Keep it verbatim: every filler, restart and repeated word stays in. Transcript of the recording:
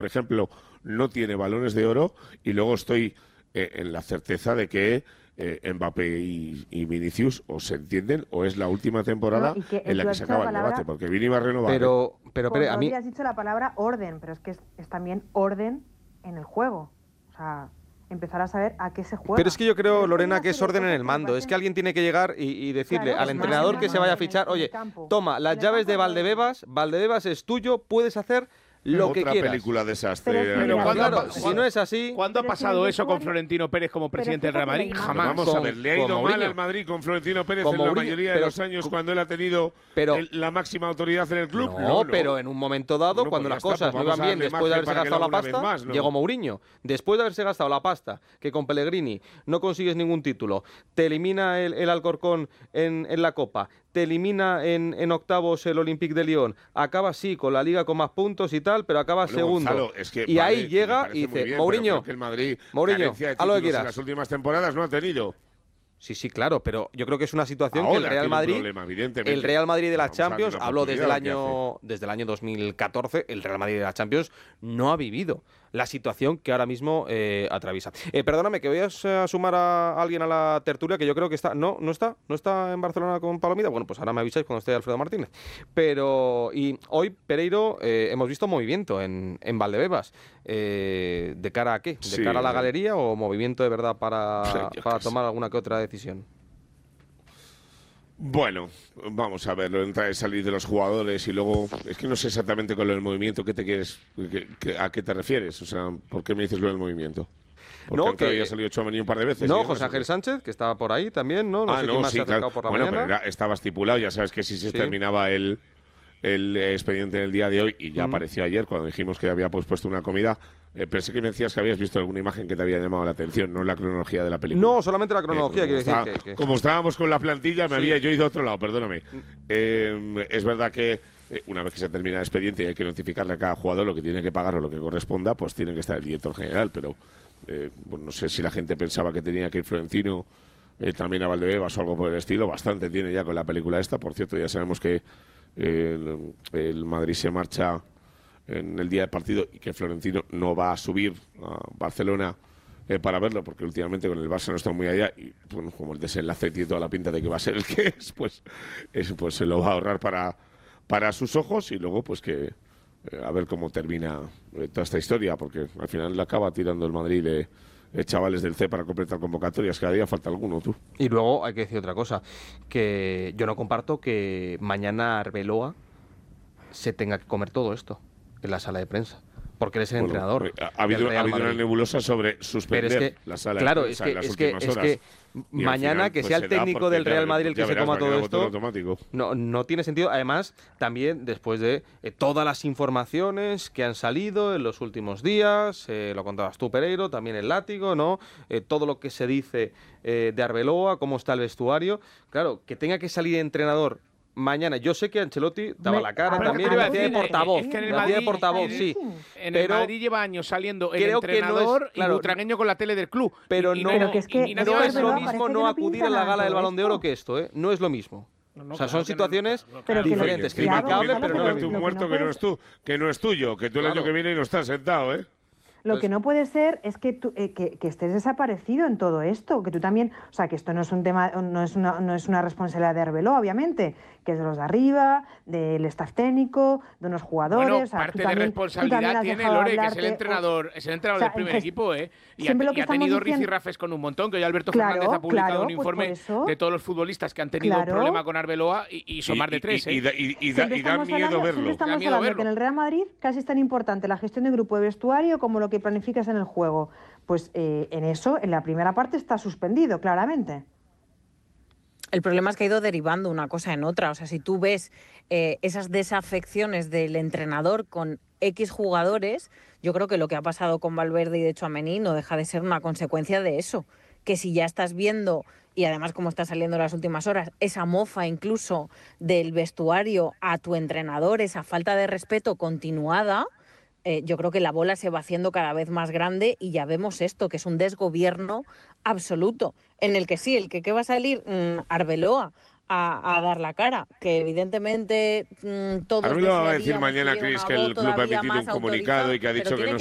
por ejemplo, no tiene balones de oro, y luego estoy eh, en la certeza de que eh, Mbappé y, y Vinicius o se entienden o es la última temporada no, que en la que se acaba el palabra, debate, porque Vini va a renovar. Pero, ¿eh? pero, pero a mí... has dicho la palabra orden, pero es que es, es también orden en el juego. O sea, empezar a saber a qué se juega. Pero es que yo creo, Lorena, que es orden en el mando. Es que alguien tiene que llegar y, y decirle claro, al entrenador que se vaya a fichar, oye, toma, las llaves de Valdebebas, Valdebebas es tuyo, puedes hacer lo Otra que quieras. película desastre. Pero, Pero ¿cuándo, claro, ha, si no es así... ¿cuándo ha pasado eso con Florentino Pérez como presidente del Real Madrid? Jamás. Vamos con, a ver, le ha ido mal al Madrid con Florentino Pérez en la mayoría de los años cuando él ha tenido pero, el, la máxima autoridad en el club. No, no, no. pero en un momento dado, bueno, cuando pues las está, cosas pues no iban bien, darle después de haberse gastado la pasta, más, ¿no? llegó Mourinho. Después de haberse gastado la pasta, que con Pellegrini no consigues ningún título, te elimina el, el Alcorcón en, en la Copa, te elimina en, en octavos el Olympique de Lyon, acaba sí con la Liga con más puntos y tal, pero acaba bueno, segundo. Gonzalo, es que, y vale, ahí llega y dice, bien, Mourinho, que el Madrid, Mourinho, a lo que quieras. En las últimas temporadas no ha tenido. Sí, sí, claro, pero yo creo que es una situación Ahora que el Real Madrid, problema, el Real Madrid de la Vamos Champions, habló desde el año hace. desde el año dos mil catorce, el Real Madrid de la Champions no ha vivido la situación que ahora mismo eh, atraviesa. Eh, perdóname, que voy a sumar a alguien a la tertulia que yo creo que está, no, no está, no está en Barcelona con Palomita. Bueno, pues ahora me avisáis cuando esté Alfredo Martínez. Pero y hoy Pereiro eh, hemos visto movimiento en, en Valdebebas. Eh, ¿De cara a qué? ¿De sí, cara a la eh. galería o movimiento de verdad para, sí, para tomar alguna que otra decisión? Bueno, vamos a ver, lo de entrar y salir de los jugadores y luego, es que no sé exactamente con lo del movimiento, ¿qué te quieres, qué, qué, a qué te refieres? O sea, ¿por qué me dices lo del movimiento? Porque no, que había salido Tchouaméni un par de veces. No, José Ángel Sánchez, que estaba por ahí también, ¿no? No ah, sé no, quién más sí, se ha acercado claro. por la bueno, mañana. pero era, estaba estipulado, ya sabes que si se sí. terminaba el, el expediente en el día de hoy, y ya Mm. apareció ayer cuando dijimos que había pues, puesto una comida. Eh, pensé que me decías que habías visto alguna imagen que te había llamado la atención, no la cronología de la película. No, solamente la cronología, eh, quiero decir está, que, que... Como estábamos con la plantilla, me sí. había yo ido a otro lado, perdóname. Eh, es verdad que eh, una vez que se termina el expediente y hay que notificarle a cada jugador lo que tiene que pagar o lo que corresponda, pues tiene que estar el director general, pero eh, bueno, no sé si la gente pensaba que tenía que ir Florentino eh, también a Valdebebas o algo por el estilo. Bastante tiene ya con la película esta. Por cierto, ya sabemos que el, el Madrid se marcha en el día del partido y que Florentino no va a subir a Barcelona eh, para verlo, porque últimamente con el Barça no está muy allá y bueno, como el desenlace tiene toda la pinta de que va a ser el que es, pues, eso, pues se lo va a ahorrar para, para sus ojos y luego pues que eh, a ver cómo termina eh, toda esta historia, porque al final le acaba tirando el Madrid de eh, chavales del C para completar convocatorias, cada día falta alguno, tú. Y luego hay que decir otra cosa, que yo no comparto que mañana Arbeloa se tenga que comer todo esto en la sala de prensa, porque él es el bueno, entrenador. Ha habido, ha habido una nebulosa sobre suspender es que, la sala claro, de prensa es que, en las es que, últimas es horas. que mañana final, que pues, sea el se da técnico del Real Madrid el que ya se verás, coma va a todo quedar esto, botón automático. no, no tiene sentido. Además, también después de eh, todas las informaciones que han salido en los últimos días, eh, lo contabas tú, Pereiro, también el látigo, ¿no? Eh, todo lo que se dice eh, de Arbeloa, cómo está el vestuario. Claro, que tenga que salir entrenador mañana. Yo sé que Ancelotti daba Me, la cara pero también, que lo te hacía de portavoz, es que en el lo hacía de Madrid- portavoz, sí. En pero el Madrid lleva años saliendo el creo que no es- entrenador claro, y butragueño con la tele del club. pero y, y no, Pero que es que y nadie no va a es lo Arbeloa parece mismo que no no acudir pinta a la nada gala del todo Balón de Oro esto. que esto, ¿eh? No es lo mismo. No, no, O sea, claro son que no, situaciones claro, Pero que lo- diferentes, que haga criticables, Gonzalo, pero no pero lo Ponerte un lo que muerto no que no puedes- es tú, que no es tuyo, que tú el Claro. año que viene no estás sentado, ¿eh? Lo Pues- que no puede ser es que, tú, eh, que, que estés desaparecido en todo esto, que tú también, o sea, que esto no es un tema, no es una, no es una responsabilidad de Arbeloa, obviamente, que es de los de arriba, del staff técnico, de unos jugadores. Bueno, o sea, parte tú de también- tú también responsabilidad has tiene dejado Lore, que es hablarte, el o- entrenador, es el entrenador o sea, del primer en gest- equipo, ¿eh? Y ha, siempre lo que y ha tenido estamos diciendo- rifirrafes con un montón, que hoy Alberto Claro, Fernández ha publicado claro, un pues informe por eso. de todos los futbolistas que han tenido Claro. problema con Arbeloa y, y son Y- más de y- tres, y- ¿eh? y da- y- y da- Siempre y da estamos miedo hablando, verlo. siempre estamos Da miedo hablando verlo. que en el Real Madrid casi es tan importante la gestión de grupo de vestuario como lo que planificas en el juego. Pues eh, en eso, en la primera parte está suspendido, claramente. El problema es que ha ido derivando una cosa en otra. O sea, si tú ves eh, esas desafecciones del entrenador con X jugadores, yo creo que lo que ha pasado con Valverde y de Tchouaméni no deja de ser una consecuencia de eso. Que si ya estás viendo, y además como está saliendo en las últimas horas, esa mofa incluso del vestuario a tu entrenador, esa falta de respeto continuada, eh, yo creo que la bola se va haciendo cada vez más grande y ya vemos esto, que es un desgobierno absoluto, en el que sí, el que ¿qué va a salir? Mm, Arbeloa a, a dar la cara. Que evidentemente mmm, todos A mí lo va a decir desearíamos mañana, que hubiera Cris, una que el voz club ha todavía emitido un más comunicado autorizada, y que ha pero dicho que tiene no